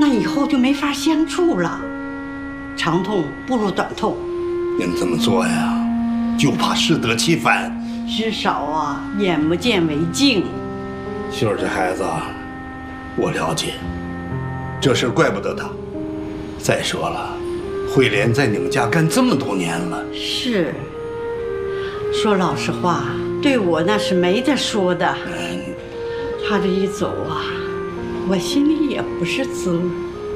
样以后就没法相处了。长痛不如短痛。 您这么做呀，就怕适得其反。 至少啊，眼不见为净。 秀儿这孩子，我了解，这事怪不得他。再说了，慧莲在你们家干这么多年了。 是。说老实话，对我那是没得说的。他这一走啊，我心里也不是滋味。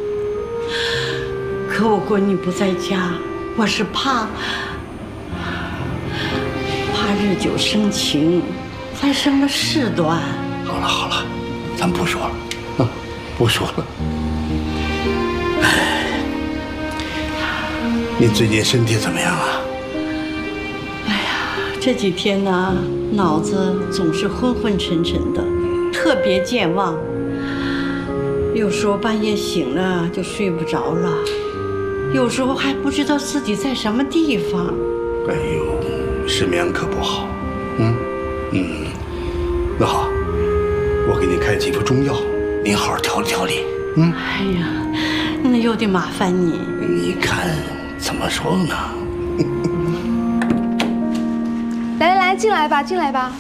可我闺女不在家，我是怕日久生情，才生了事端。 好了好了，咱不说了，不说了。你最近身体怎么样啊？ 哎呀，这几天呢，脑子总是昏昏沉沉的，特别健忘。有时候半夜醒了就睡不着了，有时候还不知道自己在什么地方。 哎呦，失眠可不好。那好，我给你开几副中药，您好好调理调理。 哎呀，那又得麻烦你。 你看怎么说呢？ 来，进来吧，进来吧。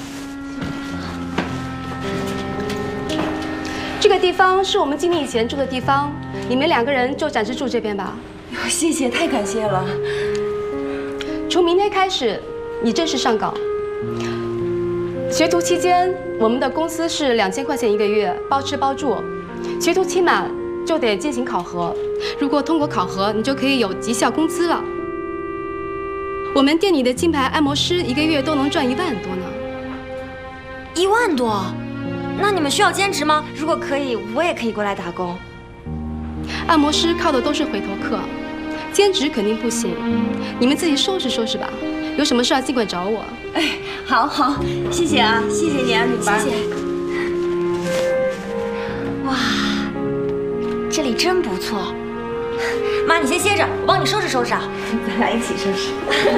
这个地方是我们经理以前住的地方，你们2个人就暂时住这边吧。 谢谢，太感谢了。 从明天开始，你正式上岗。学徒期间，我们的工资是2000块钱1个月，包吃包住。学徒期满就得进行考核，如果通过考核，你就可以有绩效工资了。我们店里的金牌按摩师1个月都能赚1万多呢。 1万多？那你们需要兼职吗？如果可以，我也可以过来打工。 按摩师靠的都是回头客，兼职肯定不行。你们自己收拾收拾吧，有什么事尽管找我。 哎，好，谢谢啊，谢谢你啊，女班。谢谢。哇，这里真不错。妈，你先歇着，我帮你收拾收拾啊。咱俩一起收拾。